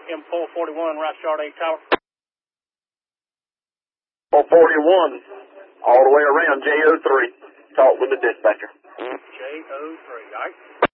M441, right Chart 8 Tower. 441, all the way around, JO3. Talk with the dispatcher. JO3, all right.